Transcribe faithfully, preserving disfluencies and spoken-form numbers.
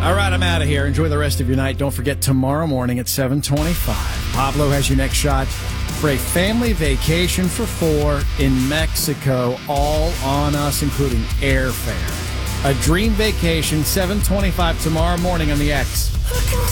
All right, I'm out of here. Enjoy the rest of your night. Don't forget, tomorrow morning at seven twenty-five, Pablo has your next shot for a family vacation for four in Mexico, all on us, including airfare. A dream vacation, seven twenty-five tomorrow morning on the X.